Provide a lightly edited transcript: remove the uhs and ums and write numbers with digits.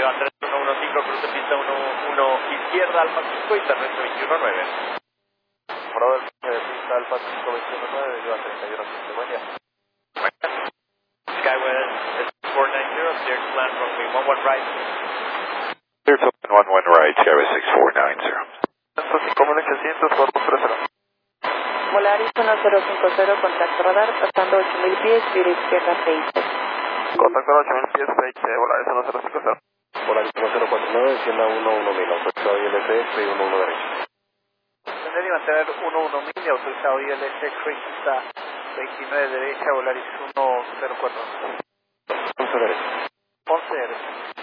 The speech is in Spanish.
Se va 3115, cruce pista 11 izquierda, Alfa 5 y terrestre 219. Brother, pista Alfa 5, 219, lleva 3115, buen día. Skywest 490, clear to land runway 11 right. Clear to land 11 right, Skywest 6490. 5800, por 30. Volaris 1050, contacto radar, pasando 8000 pies, vía izquierda 6. Contacto a 8000 pies, Page, Volaris 1050. Volaris 1049, descienda 11000, autorizado ILS, y 11 derecho. Descender y mantener 11000 y autorizado ILS, pista 29 derecha, Volaris 104. 11 derecho. 11 derecha.